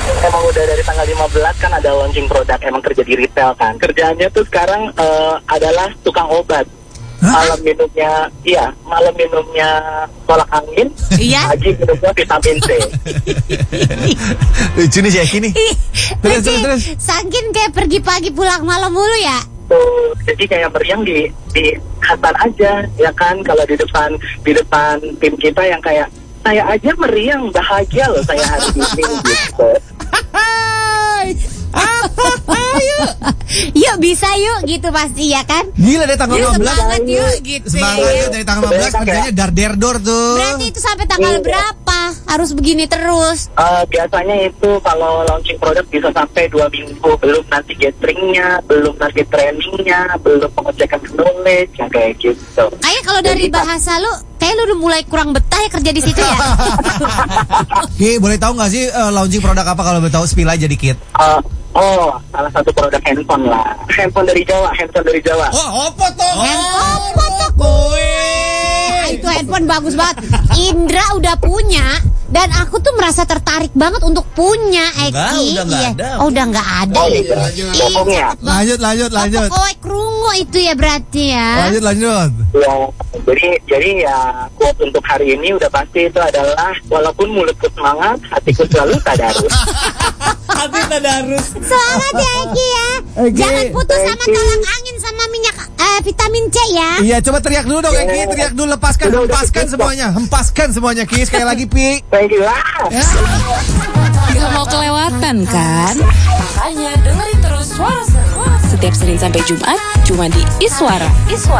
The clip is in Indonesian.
Emang udah dari tanggal 15 kan ada launching produk, emang kerja di retail kan. Kerjaannya tuh sekarang adalah tukang obat. Malam minumnya tolak angin, pagi minumnya vitamin C. Lucu nih si Eki nih. Terus. Saking kayak pergi pagi pulang malam mulu ya. Tuh, jadi kayak meriang di Hasan aja, ya kan? Kalau di depan tim kita yang kayak saya aja meriang, bahagia loh saya hari ini gitu. Yuk bisa yuk gitu pasti ya kan. Gila dari tanggal 15. Semangat yuk gitu. Semangat yuk dari tanggal 15 kerjanya dar-der-dor tuh. Berarti itu sampai tanggal berapa? Harus begini terus? Biasanya itu kalau launching produk bisa sampai 2 minggu. Belum nanti gatheringnya, belum nanti trainingnya, belum pengecekan knowledge, yang kayak gitu. Kayak kalau dari bahasa lu, kayak lu udah mulai kurang betah ya kerja di situ ya. Ki, boleh tahu nggak sih launching produk apa kalau boleh tahu spill aja dikit? Salah satu produk handphone lah. Handphone dari Jawa. Oh, apa tuh? Handphone itu handphone bagus banget. Indra udah punya dan aku tuh merasa tertarik banget untuk punya Eki. Udah nggak ada. Oh, udah nggak ada. Bohong ya. Lanjut. Oh, krungu itu ya berarti ya. Lanjut. Ya, jadi ya quote untuk hari ini udah pasti itu adalah walaupun mulutku semangat, hatiku selalu tadarus. Hati tadarus. Semangat ya Eki ya. Jangan putus sama tolak angin sama minyak vitamin C ya. Iya, coba teriak dulu dong Eki, teriak dulu, hempaskan semuanya Ki, sekali lagi Pi. Thank you lah. Gak mau kelewatan kan? Makanya dengerin terus Suara Seru setiap Senin sampai Jumat cuma di Iswara.